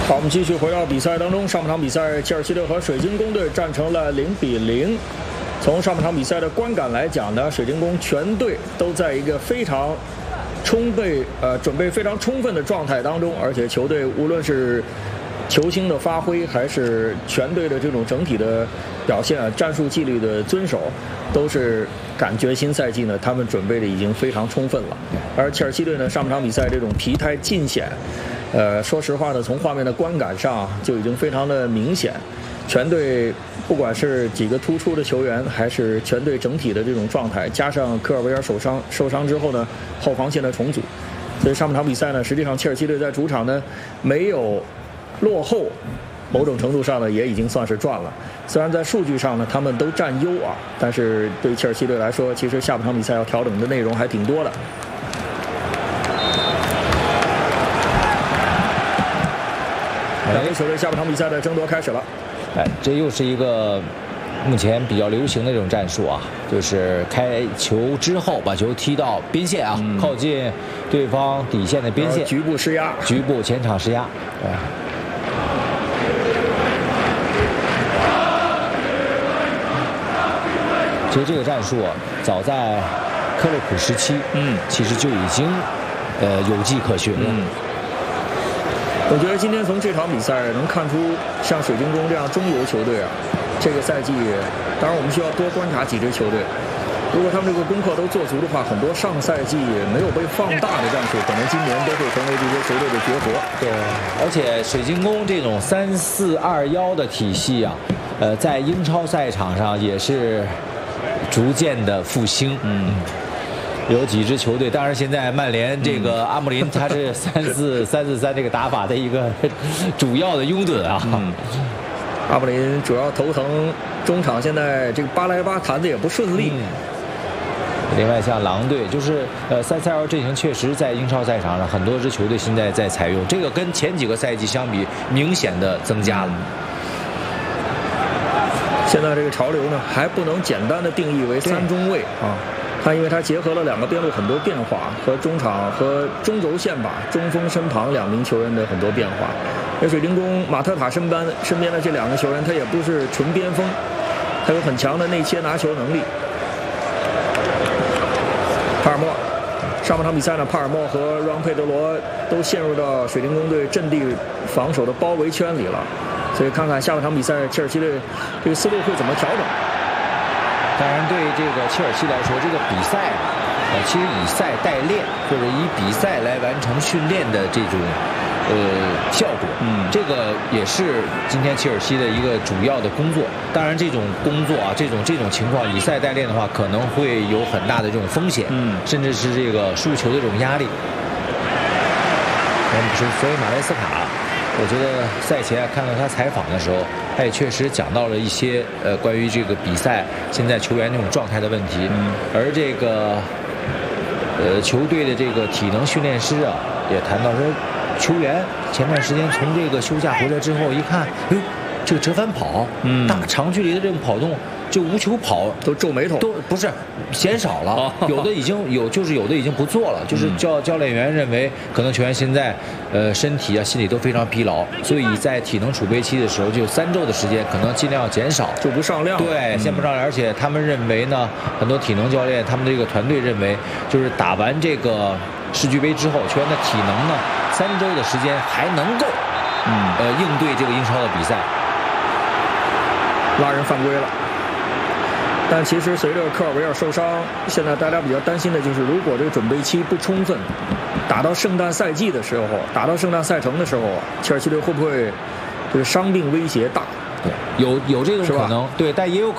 好，我们继续回到比赛当中。上半场比赛，切尔西队和水晶宫队战成了0-0。从上半场比赛的观感来讲呢，水晶宫全队都在一个非常准备非常充分的状态当中，而且球队无论是球星的发挥，还是全队的这种整体的表现啊，战术纪律的遵守，都是感觉新赛季呢，他们准备的已经非常充分了。而切尔西队呢，上半场比赛这种疲态尽显。说实话呢，从画面的观感上就已经非常的明显，全队不管是几个突出的球员，还是全队整体的这种状态，加上科尔维尔受伤之后呢，后防线的重组，所以上半场比赛呢，实际上切尔西队在主场呢没有落后，某种程度上呢也已经算是赚了。虽然在数据上呢他们都占优啊，但是对切尔西队来说，其实下半场比赛要调整的内容还挺多的。两支球队下半场比赛的争夺开始了。 这又是一个目前比较流行的这种战术啊，就是开球之后把球踢到边线啊，靠近对方底线的边线， 局部施压， 局部前场施压。其实这个战术啊，早在克洛普时期，其实就已经有迹可循了。 我觉得今天从这场比赛能看出，像水晶宫这样中游球队啊，这个赛季，当然我们需要多观察几支球队。如果他们这个功课都做足的话，很多上赛季没有被放大的战术，可能今年都会成为这些球队的绝活。 对，而且水晶宫这种3-4-2-1的体系啊，在英超赛场上也是逐渐的复兴。有几支球队，当然现在曼联这个阿穆林他是3-4-3这个打法的一个主要的拥趸啊。 阿穆林主要头疼，中场现在这个巴莱巴谈的也不顺利。 另外像狼队，就是3-4-2阵型确实在英超赛场上很多支球队现在在采用，这个跟前几个赛季相比明显的增加了。 现在这个潮流呢，还不能简单的定义为3中卫啊。因为它结合了两个边路很多变化，和中场和中轴线吧，中锋身旁2名球员的很多变化。而水晶宫马特塔身边的这2个球员，他也不是纯边锋，他有很强的内切拿球能力。帕尔默，上半场比赛呢，帕尔默和让佩德罗都陷入到水晶宫队阵地防守的包围圈里了，所以看看下半场比赛切尔西队这个思路会怎么调整。 当然，对这个切尔西来说，这个比赛其实以赛代练，或者以比赛来完成训练的这种效果，这个也是今天切尔西的一个主要的工作。当然，这种工作啊，这种情况以赛代练的话，可能会有很大的这种风险，甚至是这个输球的这种压力。所以马雷斯卡，我觉得赛前看到他采访的时候，他也确实讲到了一些关于这个比赛现在球员这种状态的问题，而这个球队的这个体能训练师啊也谈到说，球员前段时间从这个休假回来之后一看，这个折返跑，大长距离的这种跑动，就无球跑都皱眉头， 都不是减少了，有的已经有的已经不做了，就是教练员认为可能球员现在身体啊心理都非常疲劳，所以在体能储备期的时候就3周的时间，可能尽量减少， 就不上量。 对，先不上量，而且他们认为呢，很多体能教练他们这个团队认为，就是打完这个世俱杯之后，球员的体能呢3周的时间还能够应对这个英超的比赛。 拉人犯规了，但其实随着科尔维尔受伤，现在大家比较担心的就是，如果这个准备期不充分，打到圣诞赛季的时候，打到圣诞赛程的时候，切尔西队会不会这个伤病威胁大？ 有这种可能，对，但也有可能。